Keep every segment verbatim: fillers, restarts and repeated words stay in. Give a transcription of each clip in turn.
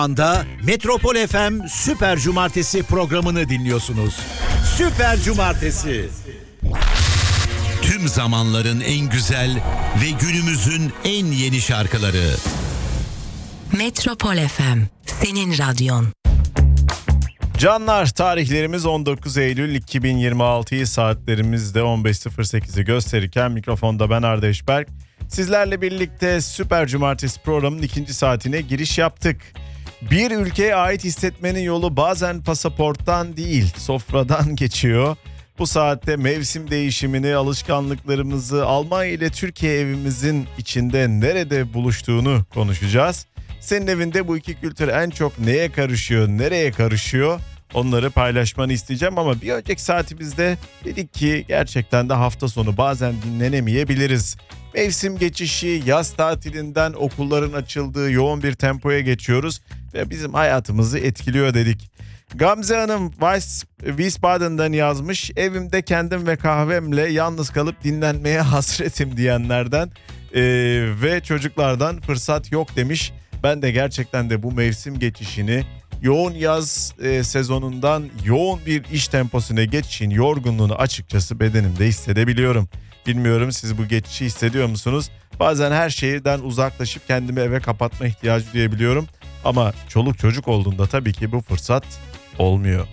anda Metropol F M Süper Cumartesi programını dinliyorsunuz. Süper Cumartesi. Tüm zamanların en güzel ve günümüzün en yeni şarkıları. Metropol F M, senin radyon. Canlar, tarihlerimiz on dokuz Eylül iki bin yirmi altıyı, saatlerimizde on beş sıfır sekizi gösterirken mikrofonda ben Arda Eşberk. Sizlerle birlikte Süper Cumartesi programının ikinci saatine giriş yaptık. Bir ülkeye ait hissetmenin yolu bazen pasaporttan değil, sofradan geçiyor. Bu saatte mevsim değişimini, alışkanlıklarımızı, Almanya ile Türkiye evimizin içinde nerede buluştuğunu konuşacağız. Senin evinde bu iki kültür en çok neye karışıyor, nereye karışıyor? Onları paylaşmanı isteyeceğim ama bir önceki saatimizde dedik ki gerçekten de hafta sonu bazen dinlenemeyebiliriz. Mevsim geçişi, yaz tatilinden okulların açıldığı yoğun bir tempoya geçiyoruz ve bizim hayatımızı etkiliyor dedik. Gamze Hanım Wiesbaden'dan yazmış, evimde kendim ve kahvemle yalnız kalıp dinlenmeye hasretim diyenlerden ee, ve çocuklardan fırsat yok demiş. Ben de gerçekten de bu mevsim geçişini, yoğun yaz e, sezonundan yoğun bir iş temposuna geçişin yorgunluğunu açıkçası bedenimde hissedebiliyorum. Bilmiyorum, siz bu geçişi hissediyor musunuz? Bazen her şeyden uzaklaşıp kendimi eve kapatma ihtiyacı duyabiliyorum. Ama çoluk çocuk olduğunda tabii ki bu fırsat olmuyor.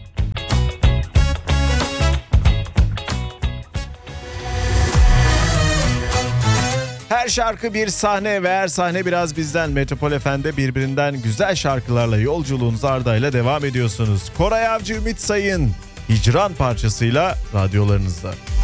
Her şarkı bir sahne ve her sahne biraz bizden. Metropol F M'de birbirinden güzel şarkılarla yolculuğunuz Arda'yla devam ediyorsunuz. Koray Avcı, Ümit Sayın Hicran parçasıyla radyolarınızda.